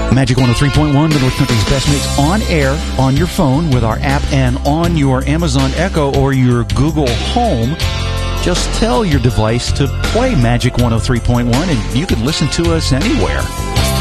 Magic 103.1, the North Country's best mix, on air, on your phone with our app and on your Amazon Echo or your Google Home. Just tell your device to play Magic 103.1 and you can listen to us anywhere.